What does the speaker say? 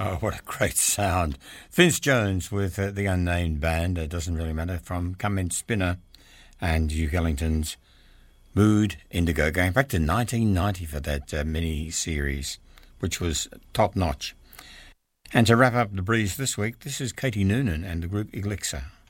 Oh, what a great sound. Vince Jones with the Unnamed Band, it doesn't really matter, from Come In Spinner and Duke Ellington's Mood Indigo, going back to 1990 for that mini-series, which was top-notch. And to wrap up the breeze this week, this is Katie Noonan and the group Elixir.